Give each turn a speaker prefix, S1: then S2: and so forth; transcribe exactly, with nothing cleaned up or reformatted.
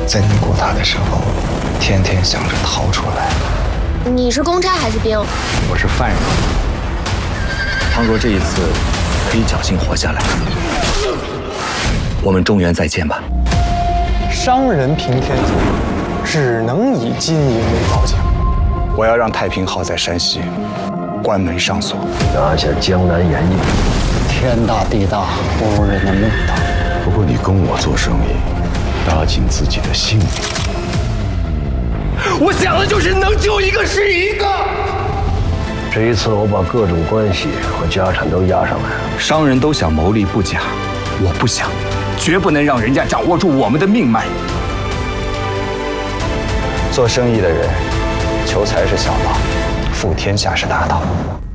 S1: 在尼古塔的时候，天天想着逃出来。
S2: 你是公差还是兵？
S3: 我是犯人。倘若这一次可以侥幸活下来，我们中原再见吧。
S4: 商人平天下，只能以金银为报价。
S1: 我要让太平号在山西关门上锁，
S5: 拿下江南盐业。
S6: 天大地大，不如人的命大。
S7: 不过你跟我做生意，搭紧自己的性命。
S3: 我想的就是能救一个是一个。
S5: 这一次我把各种关系和家产都押上来了。
S3: 商人都想牟利不假，我不想，绝不能让人家掌握住我们的命脉。
S1: 做生意的人，求财是小道，富天下是大道。